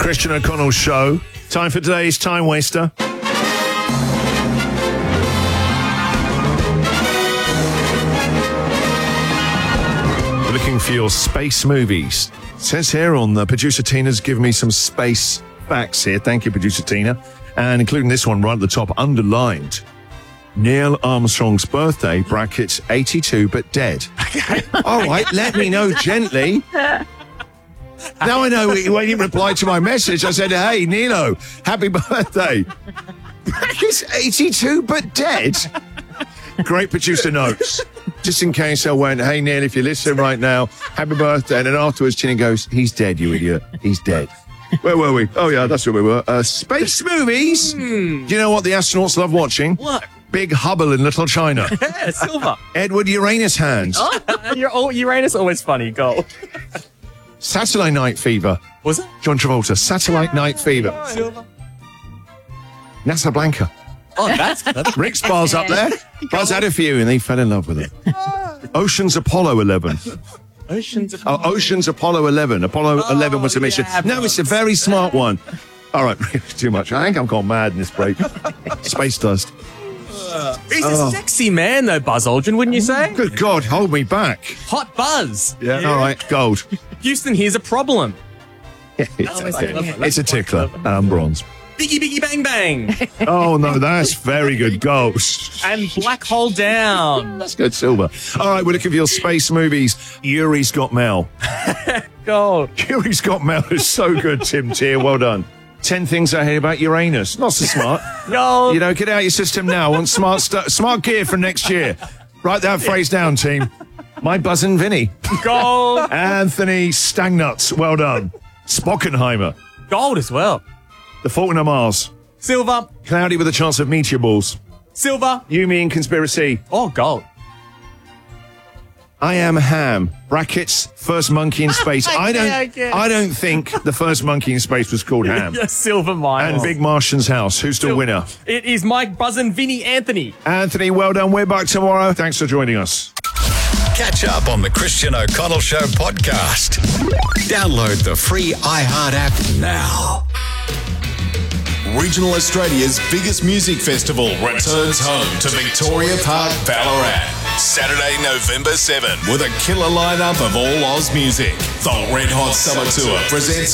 Christian O'Connell Show. Time for today's Time Waster. We're looking for your space movies. It says here on the producer Tina's given me some space facts here. Thank you, producer Tina. And including this one right at the top, underlined. Neil Armstrong's birthday, brackets 82 but dead. All right, let me know gently. Now I know when you replied to my message, I said, hey, Nilo, happy birthday. Brackets 82 but dead. Great producer notes. Just in case I went, hey, Neil, if you're listening right now, happy birthday. And then afterwards, Tina goes, he's dead, you idiot. He's dead. Where were we? Oh, yeah, that's where we were. Space movies. Do you know what the astronauts love watching? What? Big Hubble in Little China. Yeah, Silver. Edward Uranus Hands. Oh, Uranus always funny. Go. Satellite Night Fever. Was it? John Travolta. Satellite Night Fever. Silver. NASA Blanca. Oh, that's Rick's bar's up there. Buzz had a few and they fell in love with it. Ocean's Apollo 11. Ocean's. Ocean's Apollo 11. Apollo 11 was a mission. yeah, No, it's a very smart one. All right, too much. I think I've gone mad in this break. Space dust. He's a sexy man, though, Buzz Aldrin, wouldn't you say? Good God, hold me back. Hot Buzz. Yeah. All right, gold. Houston, here's a problem. It's a tickler. Bronze. Biggie Biggie Bang Bang. Oh, no, that's very good. Gold. And Black Hole Down. That's good. Silver. All right, we're looking for your space movies. Yuri's Got Mail. Gold. Yuri's Got Mail is so good, Tim Tier. Well done. 10 things I hear about Uranus. Not so smart. Gold. You know, get out your system now. Want smart gear for next year. Write that phrase down, team. My Buzzin' Vinny. Gold. Anthony Stangnuts. Well done. Spockenheimer. Gold as well. The Fault in Our Mars. Silver. Cloudy with a Chance of Meteor Balls. Silver. You, Me and Conspiracy. Oh, gold. I Am Ham. Brackets. First monkey in space. I don't think the first monkey in space was called Ham. Yes, Silver mine. And Big Martian's House. Who's the winner? It is Mike Buzzin' Vinny Anthony. Anthony, well done. We're back tomorrow. Thanks for joining us. Catch up on the Christian O'Connell Show podcast. Download the free iHeart app now. Regional Australia's biggest music festival returns home to Victoria Park, Ballarat. Saturday, November 7, with a killer lineup of all Oz music. The Red Hot Summer Tour presents